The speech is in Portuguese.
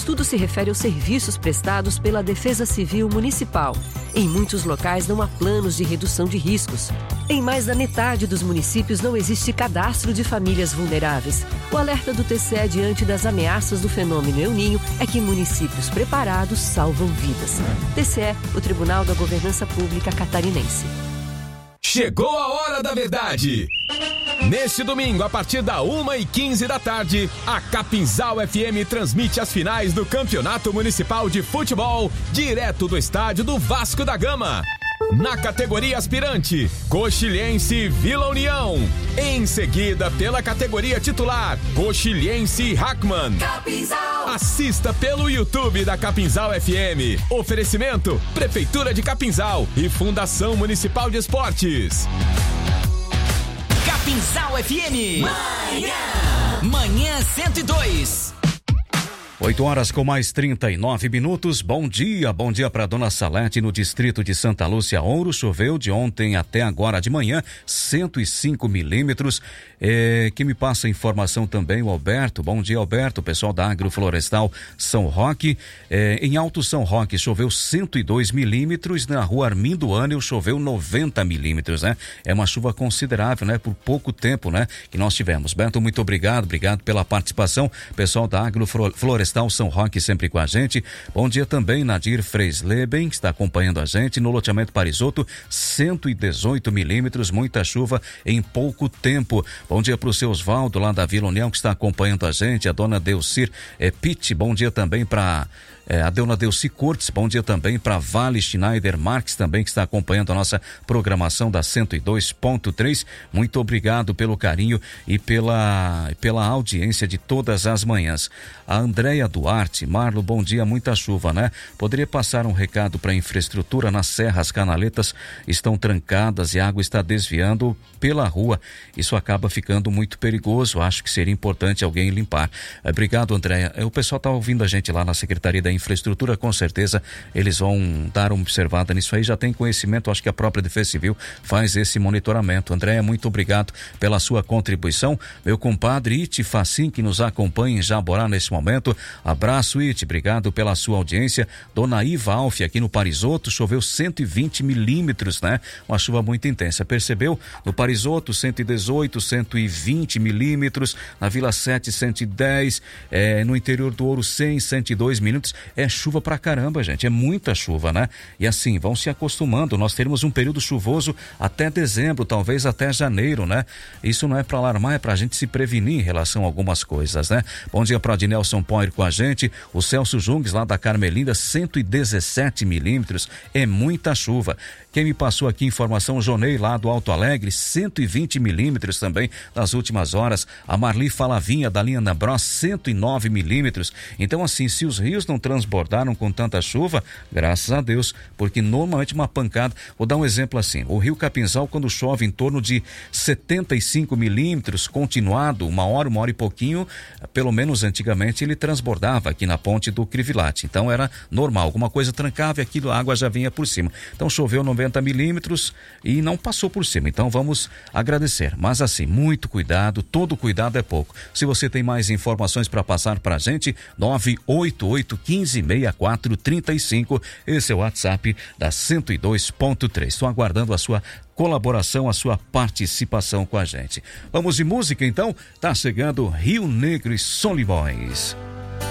estudo se refere aos serviços prestados pela Defesa Civil Municipal. Em muitos locais não há planos de redução de riscos. Em mais da metade dos municípios não existe cadastro de famílias vulneráveis. O alerta do TCE diante das ameaças do fenômeno El Niño é que municípios preparados salvam vidas. TCE, o Tribunal da Governança Pública Catarinense. Chegou a hora da verdade! Neste domingo, a partir da 1h15 da tarde, a Capinzal FM transmite as finais do Campeonato Municipal de Futebol, direto do estádio do Vasco da Gama. Na categoria aspirante, Coxilhense e Vila União. Em seguida, pela categoria titular, Coxilhense e Hackman. Capinzal. Assista pelo YouTube da Capinzal FM. Oferecimento, Prefeitura de Capinzal e Fundação Municipal de Esportes. Capinzal FM. Manhã 102. 8 horas com mais 39 minutos. Bom dia para dona Salete no distrito de Santa Lúcia Ouro. Choveu de ontem até agora de manhã, 105 milímetros. Quem me passa a informação também, o Alberto. Bom dia, Alberto, pessoal da Agroflorestal São Roque. Em Alto São Roque choveu 102 milímetros. Na rua Armindo Anel choveu 90 milímetros, né? É uma chuva considerável, né? Por pouco tempo, né? Que nós tivemos. Beto, muito obrigado pela participação. Pessoal da Agroflorestal São Roque sempre com a gente. Bom dia também, Nadir Freisleben, que está acompanhando a gente no loteamento Parisoto, 118 milímetros, muita chuva em pouco tempo. Bom dia para o seu Osvaldo, lá da Vila União, que está acompanhando a gente, a dona Delcir Pitt, bom dia também para a dona Delci Cortes, bom dia também para Vale Schneider Marques também, que está acompanhando a nossa programação da 102.3. Muito obrigado pelo carinho e pela audiência de todas as manhãs. A Andréia Duarte, Marlo, bom dia, muita chuva, né? Poderia passar um recado para a infraestrutura nas serras, canaletas estão trancadas e a água está desviando pela rua. Isso acaba ficando muito perigoso, acho que seria importante alguém limpar. Obrigado, Andréia. O pessoal está ouvindo a gente lá na Secretaria da Infraestrutura, com certeza eles vão dar uma observada nisso aí, já tem conhecimento, acho que a própria Defesa Civil faz esse monitoramento. Andréia, muito obrigado pela sua contribuição. Meu compadre Iti Facim, que nos acompanha em Jaborá nesse momento, abraço, Iti, obrigado pela sua audiência. Dona Iva Alf, aqui no Parisoto, choveu 120 milímetros, né? Uma chuva muito intensa, percebeu? No Parisoto, 118, 120 milímetros, na Vila 7, 110, no interior do Ouro, 100, 102 milímetros. É chuva pra caramba, gente, é muita chuva, né? E assim, vão se acostumando, nós teremos um período chuvoso até dezembro, talvez até janeiro, né? Isso não é pra alarmar, é pra gente se prevenir em relação a algumas coisas, né? Bom dia pra Adnelson Poir com a gente, o Celso Jungues lá da Carmelinda, 117 milímetros, é muita chuva. Quem me passou aqui informação, o Jonei lá do Alto Alegre, 120 milímetros também nas últimas horas. A Marli Falavinha da linha Nabros, 109 milímetros. Então assim, se os rios não transbordaram com tanta chuva, graças a Deus, porque normalmente uma pancada, vou dar um exemplo assim, o rio Capinzal, quando chove em torno de 75 milímetros continuado, uma hora e pouquinho, pelo menos antigamente ele transbordava aqui na ponte do Crivilate, então era normal, alguma coisa trancava e aquilo, a água já vinha por cima. Então choveu 90 milímetros e não passou por cima, então vamos agradecer, mas assim, muito cuidado, todo cuidado é pouco. Se você tem mais informações para passar pra gente, 988-1564-35, esse é o WhatsApp da 102.3. Estou aguardando a sua colaboração, a sua participação com a gente. Vamos de música então? Tá chegando Rio Negro e Solimões.